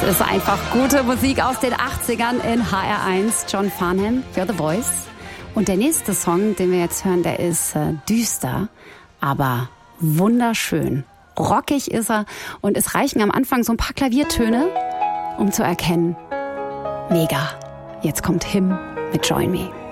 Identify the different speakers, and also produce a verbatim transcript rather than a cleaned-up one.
Speaker 1: ist einfach gute Musik aus den achtzigern in H R eins. John Farnham, You're the Voice. Und der nächste Song, den wir jetzt hören, der ist äh, düster, aber wunderschön. Rockig ist er und es reichen am Anfang so ein paar Klaviertöne, um zu erkennen, mega. Jetzt kommt Him mit Join Me.